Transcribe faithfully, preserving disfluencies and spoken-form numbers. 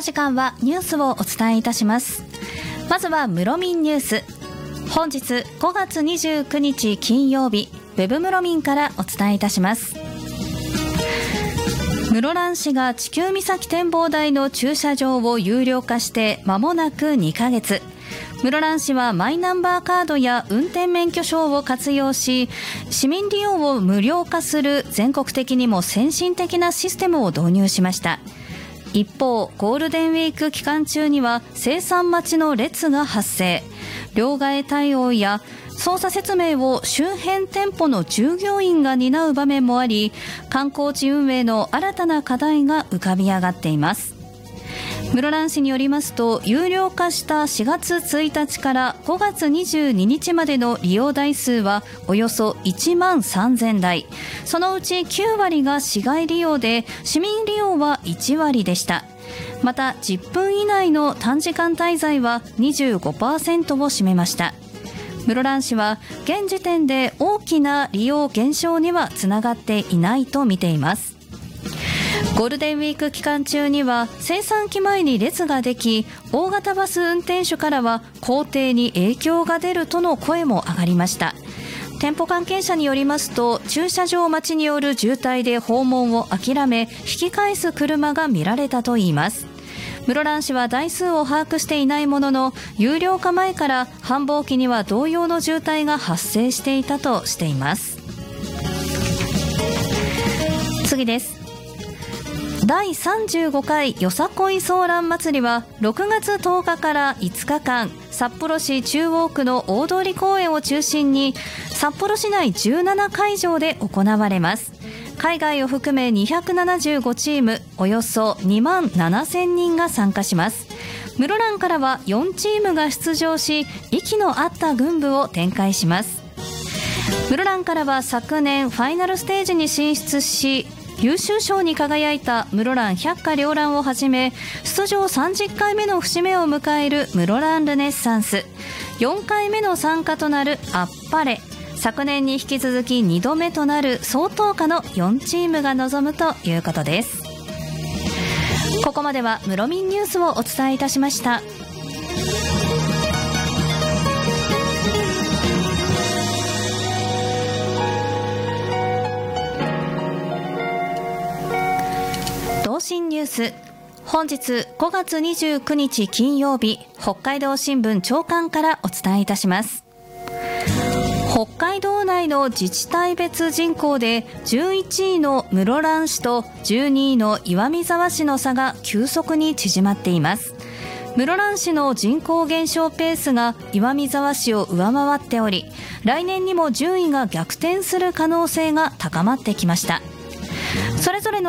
時間はニュースをお伝えいたします。まずは室民ニュース。本日ごがつにじゅうくにち金曜日、ウェブ室民からお伝えいたします。室蘭市が地球岬展望台の駐車場を有料化して間もなくにかげつ。室蘭市はマイナンバーカードや運転免許証を活用し、市民利用を無料化する全国的にも先進的なシステムを導入しました。一方、ゴールデンウィーク期間中には生産待ちの列が発生。両替対応や操作説明を周辺店舗の従業員が担う場面もあり、観光地運営の新たな課題が浮かび上がっています。室蘭市によりますと、有料化したしがつついたちからごがつにじゅうににちまでの利用台数はおよそいちまんさんぜんだい、そのうちきゅうわりが市外利用で、市民利用はいちわりでした。またじゅっぷん以内の短時間滞在は にじゅうごパーセント を占めました。室蘭市は現時点で大きな利用減少にはつながっていないと見ています。ゴールデンウィーク期間中には生産期前に列ができ、大型バス運転手からは工程に影響が出るとの声も上がりました。店舗関係者によりますと、駐車場待ちによる渋滞で訪問を諦め、引き返す車が見られたといいます。室蘭市は台数を把握していないものの、有料化前から繁忙期には同様の渋滞が発生していたとしています。次です。だいさんじゅうごかいよさこいソーラン祭りはろくがつとおかからいつかかん、札幌市中央区の大通公園を中心に札幌市内じゅうななかいじょうで行われます。海外を含めにひゃくななじゅうごチーム、およそにまんななせんにんが参加します。室蘭からはよんチームが出場し、息の合った群舞を展開します。室蘭からは昨年ファイナルステージに進出し、優秀賞に輝いた室蘭百花繚乱をはじめ、出場さんじゅっかいめの節目を迎える室蘭ルネッサンス、よんかいめの参加となるあっぱれ、昨年に引き続きにどめとなる総統下のよんチームが臨むということです。ここまでは室民ニュースをお伝えいたしました。同心ニュース。本日ごがつにじゅうくにち金曜日、北海道新聞朝刊からお伝えいたします。北海道内の自治体別人口でじゅういちいの室蘭市とじゅうにいの岩見沢市の差が急速に縮まっています。室蘭市の人口減少ペースが岩見沢市を上回っており、来年にも順位が逆転する可能性が高まってきました。それぞれの